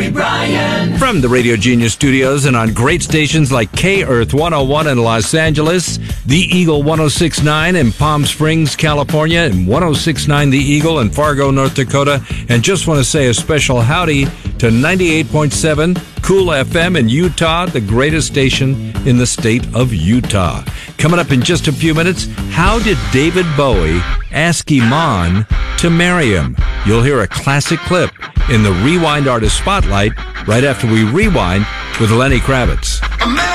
Larry Bryan. From the Radio Genius studios and on great stations like K-Earth 101 in Los Angeles, The Eagle 106.9 in Palm Springs, California, and 106.9 The Eagle in Fargo, North Dakota. And just want to say a special howdy to 98.7 Cool FM in Utah, the greatest station in the state of Utah. Coming up in just a few minutes, how did David Bowie ask Iman to marry him? You'll hear a classic clip in the Rewind Artist Spotlight right after we rewind with Lenny Kravitz.